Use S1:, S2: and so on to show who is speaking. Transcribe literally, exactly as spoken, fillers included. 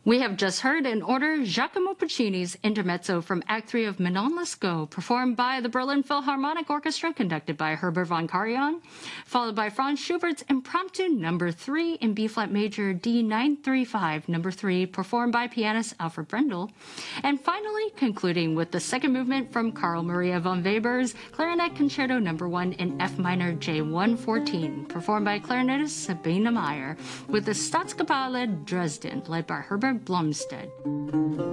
S1: We have just heard in order Giacomo Puccini's Intermezzo from Act three of Manon Lescaut, performed by the Berlin Philharmonic Orchestra, conducted by Herbert von Karajan, followed by Franz Schubert's Impromptu Number three in B-flat major D nine thirty-five, Number three, performed by pianist Alfred Brendel, and finally concluding with the second movement from Carl Maria von Weber's Clarinet Concerto Number one in F minor J one fourteen, performed by clarinetist Sabine Meyer, with the Staatskapelle Dresden, led by Herbert Blomstedt.